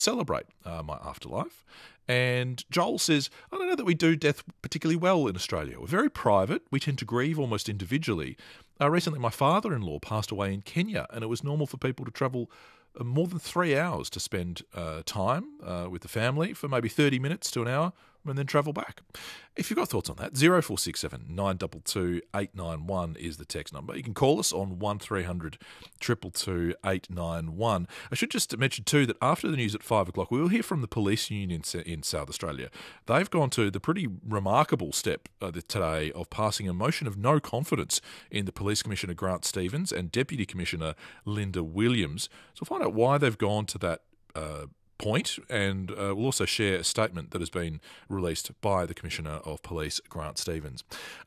celebrate my afterlife. And Joel says, I don't know that we do death particularly well in Australia. We're very private. We tend to grieve almost individually. Recently, my father-in-law passed away in Kenya, and it was normal for people to travel more than 3 hours to spend time with the family for maybe 30 minutes to an hour and then travel back. If you've got thoughts on that, 0467 922 891 is the text number. You can call us on 1300 222 891. I should just mention too that after the news at 5 o'clock, we will hear from the police union in South Australia. They've gone to the pretty remarkable step today of passing a motion of no confidence in the Police Commissioner Grant Stevens and Deputy Commissioner Linda Williams. So we'll find out why they've gone to that point, and we'll also share a statement that has been released by the Commissioner of Police, Grant Stevens.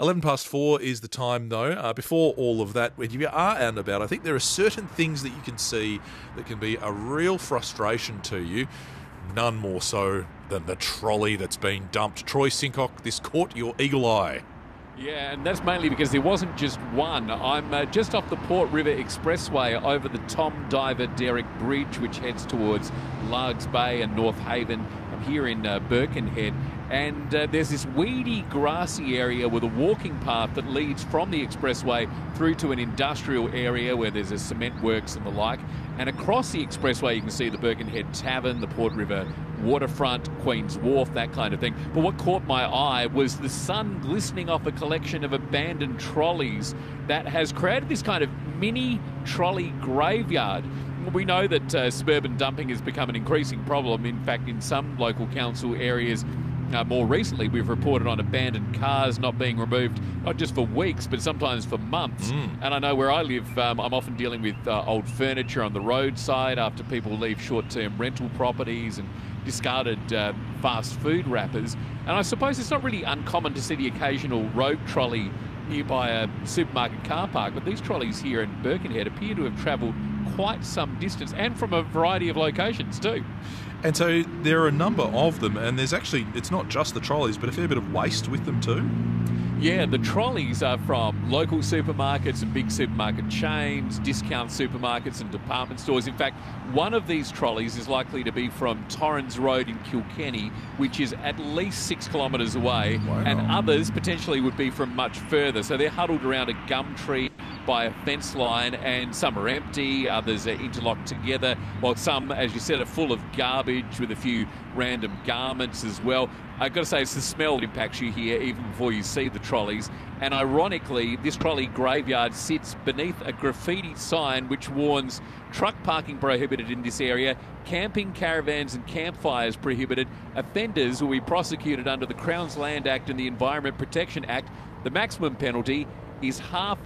4 is the time, though. Before all of that, when you are out and about, I think there are certain things that you can see that can be a real frustration to you, none more so than the trolley that's been dumped. Troy Sincock, this caught your eagle eye. Yeah, and that's mainly because there wasn't just one. I'm just off the Port River Expressway over the Tom Diver Derrick Bridge, which heads towards Largs Bay and North Haven. I'm here in Birkenhead, and there's this weedy, grassy area with a walking path that leads from the expressway through to an industrial area where there's a cement works and the like. And across the expressway, you can see the Birkenhead Tavern, the Port River waterfront, Queen's Wharf, that kind of thing. But what caught my eye was the sun glistening off a collection of abandoned trolleys that has created this kind of mini trolley graveyard. We know that suburban dumping has become an increasing problem. In fact, in some local council areas, more recently, we've reported on abandoned cars not being removed, not just for weeks, but sometimes for months. And I know where I live, I'm often dealing with old furniture on the roadside after people leave short-term rental properties and discarded fast food wrappers. And I suppose it's not really uncommon to see the occasional rogue trolley nearby a supermarket car park, but these trolleys here in Birkenhead appear to have travelled quite some distance and from a variety of locations too. And so there are a number of them, and there's actually, it's not just the trolleys, but a fair bit of waste with them too. Yeah, the trolleys are from local supermarkets and big supermarket chains, discount supermarkets and department stores. In fact, one of these trolleys is likely to be from Torrens Road in Kilkenny, which is at least 6 kilometres away. Wow. And others potentially would be from much further. So they're huddled around a gum tree by a fence line, and some are empty, others are interlocked together, while some, as you said, are full of garbage with a few random garments as well. I've got to say, it's the smell that impacts you here even before you see the trolleys. And ironically, this trolley graveyard sits beneath a graffiti sign which warns truck parking prohibited in this area, camping, caravans and campfires prohibited. Offenders will be prosecuted under the Crown's Land Act and the Environment Protection Act. The maximum penalty is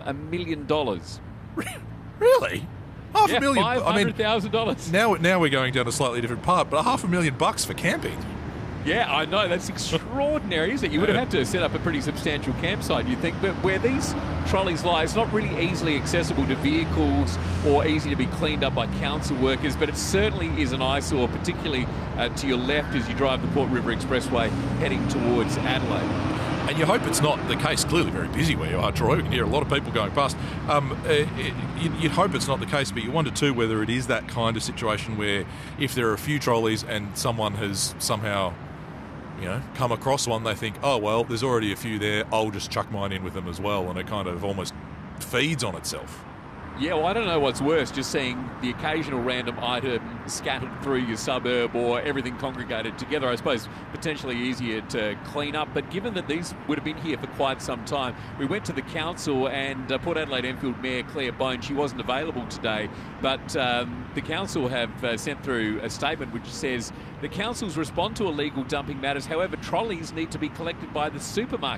$500,000. Really? Half a million? $500,000. Now we're going down a slightly different part, but $500,000 for camping. Yeah, I know. That's extraordinary, isn't it? You would have had to set up a pretty substantial campsite, you'd think. But where these trolleys lie, it's not really easily accessible to vehicles or easy to be cleaned up by council workers, but it certainly is an eyesore, particularly to your left as you drive the Port River Expressway heading towards Adelaide. And you hope it's not the case. Clearly very busy where you are, Troy. We can hear a lot of people going past. You'd hope it's not the case, but you wonder too whether it is that kind of situation where if there are a few trolleys and someone has somehow, come across one, they think, oh, well, there's already a few there, I'll just chuck mine in with them as well, and it kind of almost feeds on itself. Yeah, well, I don't know what's worse, just seeing the occasional random item scattered through your suburb or everything congregated together. I suppose potentially easier to clean up, but given that these would have been here for quite some time, we went to the council and Port Adelaide Enfield Mayor Claire Bone, she wasn't available today, but the council have sent through a statement which says the councils respond to illegal dumping matters. However, trolleys need to be collected by the supermarket.